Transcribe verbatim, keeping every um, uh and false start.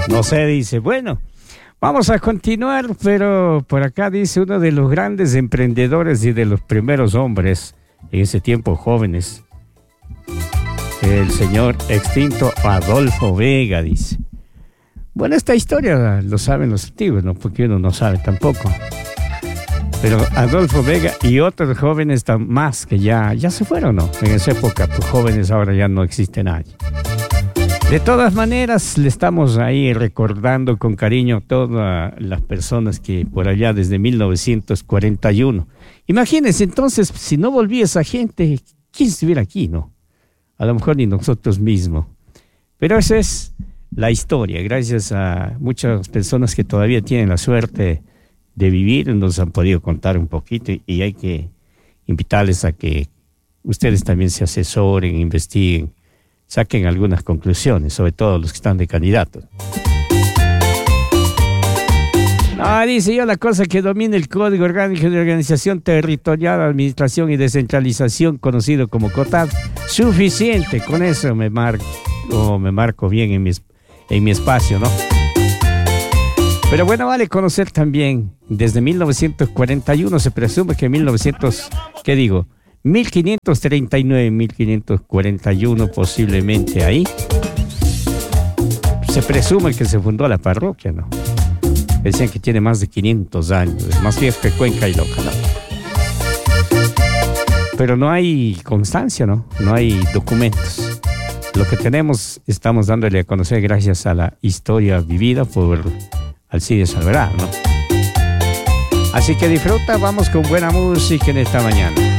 No sé, dice. Bueno, vamos a continuar, pero por acá dice uno de los grandes emprendedores y de los primeros hombres en ese tiempo jóvenes, el señor extinto Adolfo Vega, dice. Bueno, esta historia lo saben los antiguos, ¿no? Porque uno no sabe tampoco. Pero Adolfo Vega y otros jóvenes más que ya, ya se fueron, ¿no? En esa época, pues jóvenes ahora ya no existe nadie. De todas maneras, le estamos ahí recordando con cariño a todas las personas que por allá desde mil novecientos cuarenta y uno. Imagínense entonces, si no volvía esa gente, ¿quién estuviera aquí, no? A lo mejor ni nosotros mismos. Pero esa es la historia, gracias a muchas personas que todavía tienen la suerte de vivir, nos han podido contar un poquito y hay que invitarles a que ustedes también se asesoren, investiguen, saquen algunas conclusiones, sobre todo los que están de candidatos. Ah, dice yo la cosa que domina el Código Orgánico de Organización Territorial, Administración y Descentralización, conocido como COTAD, suficiente, con eso me marco, me marco bien en mi, en mi espacio, ¿no? Pero bueno, vale conocer también, desde mil novecientos cuarenta y uno se presume que en mil novecientos, ¿qué digo? mil quinientos treinta y nueve, mil quinientos cuarenta y uno posiblemente ahí, se presume que se fundó la parroquia, ¿no? Decían que tiene más de quinientos años, es más viejo que Cuenca y Loja, ¿no? Pero no hay constancia, ¿no? No hay documentos. Lo que tenemos estamos dándole a conocer gracias a la historia vivida por Alcides Alvarado, ¿no? Así que disfruta, vamos con buena música en esta mañana.